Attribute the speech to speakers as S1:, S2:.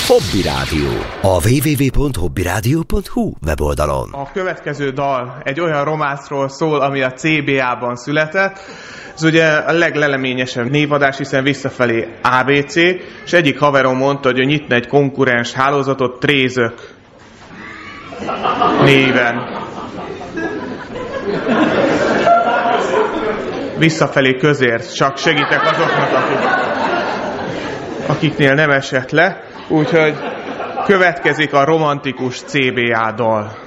S1: Hobby Rádió. A www.hobbyradio.hu weboldalon.
S2: A következő dal egy olyan románcról szól, ami a CBA-ban született. Ez ugye a legleleményesebb névadás, hiszen visszafelé ABC, és egyik haverom mondta, hogy ő nyitna egy konkurens hálózatot Trézök néven. Visszafelé közért, csak segítek azoknak, akiknél nem esett le. Úgyhogy következik a romantikus CBA dal.